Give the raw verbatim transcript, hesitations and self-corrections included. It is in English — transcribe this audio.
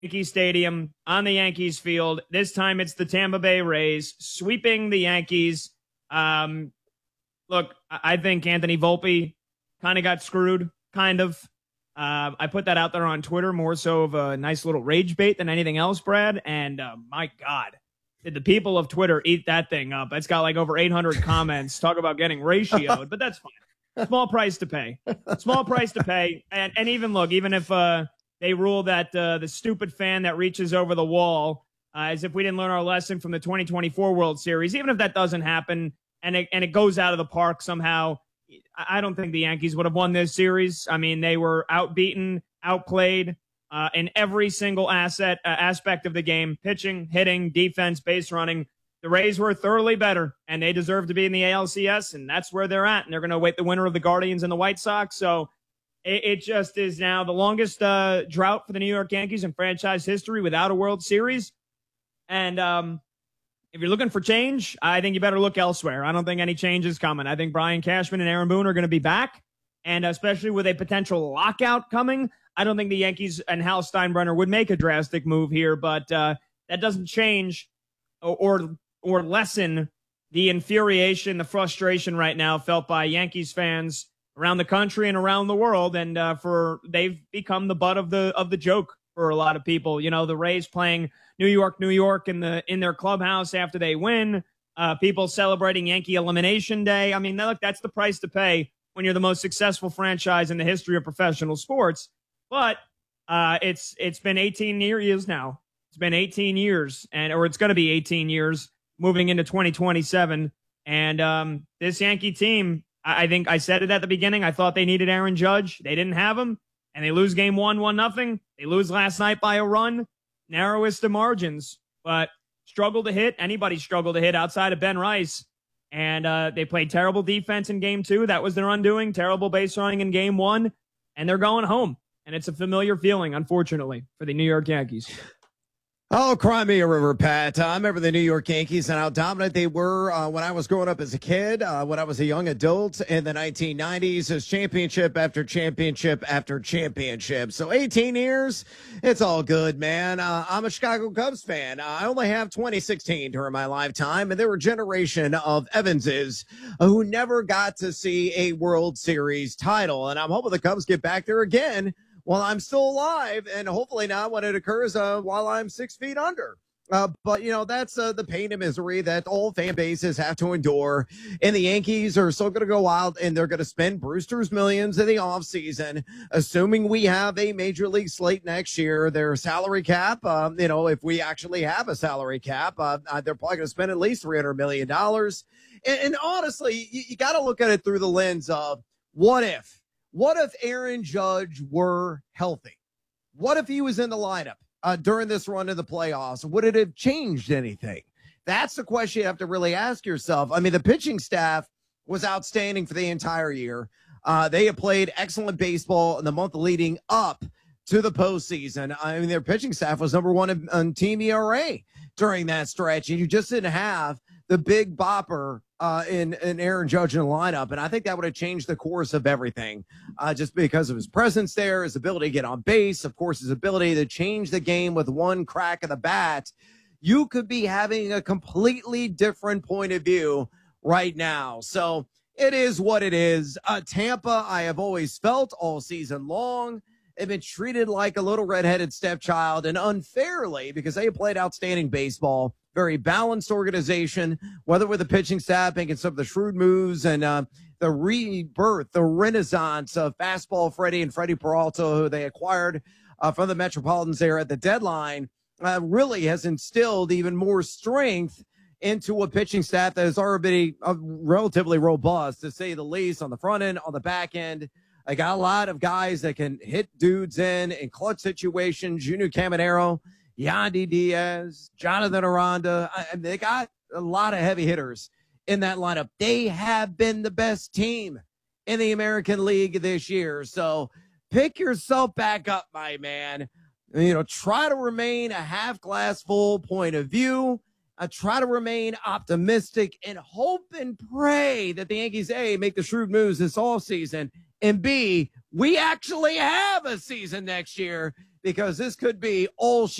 Yankee Stadium on the Yankees field. This time it's the Tampa Bay Rays sweeping the Yankees. Um, look, I think Anthony Volpe kind of got screwed, kind of. Uh, I put that out there on Twitter more so of a nice little rage bait than anything else, Brad. And uh, my God, did the people of Twitter eat that thing up? It's got like over eight hundred comments. Talk about getting ratioed, but that's fine. Small price to pay. Small price to pay. And, and even look, even if uh, they rule that uh, the stupid fan that reaches over the wall, uh, as if we didn't learn our lesson from the twenty twenty-four World Series, even if that doesn't happen and it, and it goes out of the park somehow, I don't think the Yankees would have won this series. I mean, they were outbeaten, outplayed uh, in every single asset uh, aspect of the game: pitching, hitting, defense, base running. The Rays were thoroughly better, and they deserve to be in the A L C S, and that's where they're at. And they're going to await the winner of the Guardians and the White Sox. So it, it just is now the longest uh, drought for the New York Yankees in franchise history without a World Series. And um, if you're looking for change, I think you better look elsewhere. I don't think any change is coming. I think Brian Cashman and Aaron Boone are going to be back, and especially with a potential lockout coming, I don't think the Yankees and Hal Steinbrenner would make a drastic move here, but uh, that doesn't change or, or or lessen the infuriation, the frustration right now felt by Yankees fans around the country and around the world. And uh, for they've become the butt of the of the joke for a lot of people. You know, the Rays playing New York, New York in the in their clubhouse after they win. Uh, people celebrating Yankee Elimination Day. I mean, look, that's the price to pay when you're the most successful franchise in the history of professional sports. But uh, it's it's been eighteen years now. It's been eighteen years, and or it's going to be eighteen years moving into twenty twenty-seven. And um, this Yankee team, I, I think I said it at the beginning. I thought they needed Aaron Judge. They didn't have him, and they lose game one, one nothing. They lose last night by a run, narrowest of margins, but struggle to hit. Anybody struggle to hit outside of Ben Rice. And uh, they played terrible defense in game two. That was their undoing. Terrible base running in game one, and they're going home. And it's a familiar feeling, unfortunately, for the New York Yankees. Oh, cry me a river, Pat. Uh, I remember the New York Yankees and how dominant they were uh, when I was growing up as a kid, uh, when I was a young adult in the nineteen nineties, as championship after championship after championship. So eighteen years, it's all good, man. Uh, I'm a Chicago Cubs fan. Uh, I only have twenty sixteen during my lifetime, and there were a generation of Evanses who never got to see a World Series title. And I'm hoping the Cubs get back there again while I'm still alive, and hopefully not when it occurs uh, while I'm six feet under. Uh, but, you know, that's uh, the pain and misery that all fan bases have to endure. And the Yankees are still going to go out, and they're going to spend Brewster's millions in the offseason, assuming we have a major league slate next year. Their salary cap, uh, you know, if we actually have a salary cap, uh, they're probably going to spend at least three hundred million dollars. And, and honestly, you, you got to look at it through the lens of what if? What if Aaron Judge were healthy? What if he was in the lineup uh, during this run of the playoffs? Would it have changed anything? That's the question you have to really ask yourself. I mean, the pitching staff was outstanding for the entire year. Uh, they have played excellent baseball in the month leading up to the postseason. I mean, their pitching staff was number one in, in team E R A during that stretch, and you just didn't have the big bopper uh, in, in Aaron Judge in the lineup. And I think that would have changed the course of everything uh, just because of his presence there, his ability to get on base, of course, his ability to change the game with one crack of the bat. You could be having a completely different point of view right now. So it is what it is. Uh, Tampa, I have always felt all season long, have been treated like a little redheaded stepchild, and unfairly, because they played outstanding baseball. Very balanced organization, whether with the pitching staff making some of the shrewd moves and uh, the rebirth, the renaissance of fastball Freddie and Freddie Peralta, who they acquired uh, from the Metropolitans there at the deadline, uh, really has instilled even more strength into a pitching staff that is already uh, relatively robust, to say the least, on the front end, on the back end. I got a lot of guys that can hit dudes in in clutch situations. Junior Caminero, Yandy Diaz, Jonathan Aranda. I, they got a lot of heavy hitters in that lineup. They have been the best team in the American League this year. So pick yourself back up, my man. You know, try to remain a half glass full point of view. I try to remain optimistic and hope and pray that the Yankees, A, make the shrewd moves this offseason, and B, we actually have a season next year because this could be all she